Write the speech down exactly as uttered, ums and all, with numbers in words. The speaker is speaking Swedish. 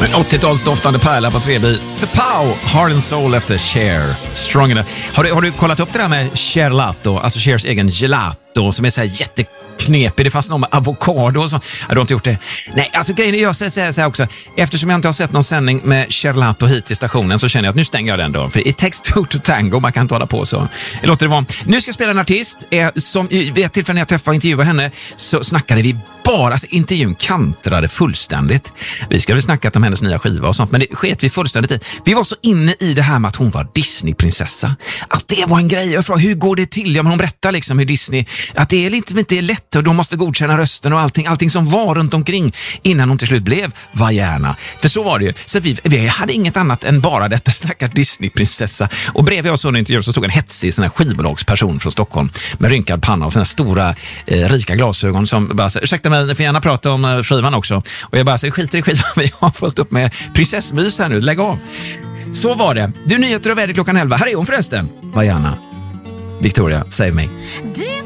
Men åttiotalsdoftande pärla på tre bi. Pow! Heart and Soul efter Cher. Strong enough. Har du, har du kollat upp det där med Cherlato? Alltså Chers egen gelato som är så här jätteknepig. Det fanns någon med avokado och så. Jag har inte gjort det. Nej, alltså grejen är, jag säger så här också. Eftersom jag inte har sett någon sändning med Cherlato hit till stationen så känner jag att nu stänger jag den då. För it takes two to tango. Man kan inte hålla på så. Det låter det vara. Nu ska jag spela en artist. Eh, som vid ett tillfälle när jag träffade och intervjuade henne så snackade vi bara, alltså intervjun kantrade fullständigt. Vi ska väl snacka om hennes nya skiva och sånt, men det sket vi fullständigt i. Vi var så inne i det här med att hon var Disney-prinsessa. Att det var en grej. Jag frågade, hur går det till? Ja, men hon berättar liksom hur Disney, att det är lite inte är lätt och de måste godkänna rösten och allting, allting som var runt omkring innan hon till slut blev Vaiana. För så var det ju. Så vi, vi hade inget annat än bara detta snackar Disney-prinsessa. Och bredvid oss under intervjun så stod en hetsig sån här skivbolagsperson från Stockholm med rynkad panna och såna stora eh, rika glasögon som bara så, ursäkta mig, ni får gärna prata om uh, skivan också. Och jag bara säger, skiter i skivan, vi har fått upp med prinsessmys här nu, lägg av. Så var det. Du, nyheter och väder klockan elva. Här är hon förresten. Vaiana. Victoria, save me.